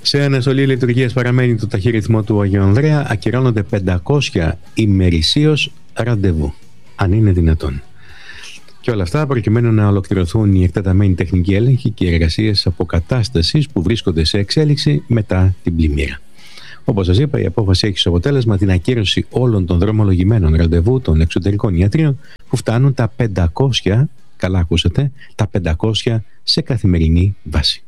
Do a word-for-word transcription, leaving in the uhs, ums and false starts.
Σε αναστολή λειτουργίας παραμένει το ταχύρυθμο του Αγίου Ανδρέα. Ακυρώνονται πεντακόσια ημερησίως ραντεβού, αν είναι δυνατόν. Και όλα αυτά προκειμένου να ολοκληρωθούν οι εκτεταμένοι τεχνικοί έλεγχοι και οι εργασίες αποκατάστασης που βρίσκονται σε εξέλιξη μετά την πλημμύρα. Όπως σας είπα, η απόφαση έχει ως αποτέλεσμα την ακύρωση όλων των δρομολογημένων ραντεβού των εξωτερικών ιατρίων που φτάνουν τα πεντακόσια, καλά ακούσατε, τα πεντακόσια σε καθημερινή βάση.